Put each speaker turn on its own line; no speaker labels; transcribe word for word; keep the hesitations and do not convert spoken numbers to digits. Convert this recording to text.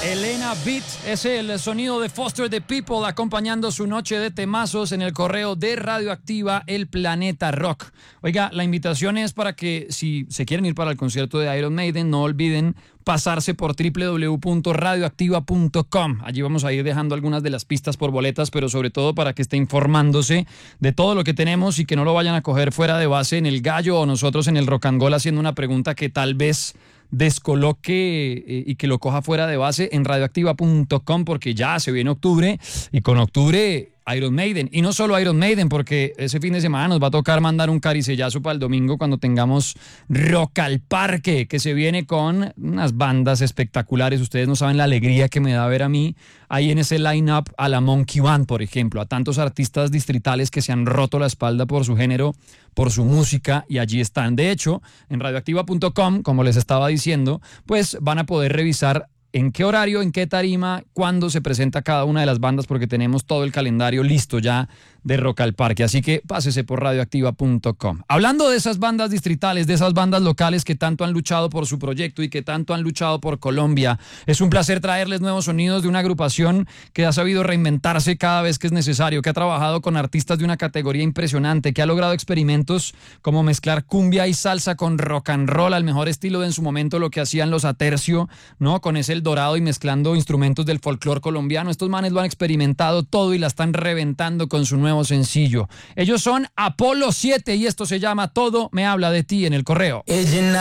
Elena Beat es el sonido de Foster the People acompañando su noche de temazos en el correo de Radioactiva El Planeta Rock. Oiga, la invitación es para que si se quieren ir para el concierto de Iron Maiden, no olviden pasarse por doble u doble u doble u punto radioactiva punto com. Allí vamos a ir dejando algunas de las pistas por boletas, pero sobre todo para que esté informándose de todo lo que tenemos y que no lo vayan a coger fuera de base en el gallo o nosotros en el rock and roll haciendo una pregunta que tal vez descoloque eh, y que lo coja fuera de base en radioactiva punto com, porque ya se viene octubre y con octubre Iron Maiden, y no solo Iron Maiden, porque ese fin de semana nos va a tocar mandar un caricellazo para el domingo cuando tengamos Rock al Parque, que se viene con unas bandas espectaculares. Ustedes no saben la alegría que me da ver a mí ahí en ese line-up a la Monkey Band, por ejemplo, a tantos artistas distritales que se han roto la espalda por su género, por su música, y allí están. De hecho, en radioactiva punto com, como les estaba diciendo, pues van a poder revisar en qué horario, en qué tarima, cuándo se presenta cada una de las bandas, porque tenemos todo el calendario listo ya de Rock al Parque. Así que pásese por radioactiva punto com. Hablando de esas bandas distritales, de esas bandas locales que tanto han luchado por su proyecto y que tanto han luchado por Colombia, es un placer traerles nuevos sonidos de una agrupación que ha sabido reinventarse cada vez que es necesario, que ha trabajado con artistas de una categoría impresionante, que ha logrado experimentos como mezclar cumbia y salsa con rock and roll al mejor estilo de en su momento lo que hacían los Atercio, ¿no? Con ese El Dorado y mezclando instrumentos del folclore colombiano. Estos manes lo han experimentado todo y la están reventando con su nuevo sencillo. Ellos son Apolo siete y esto se llama Todo me habla de ti en el correo.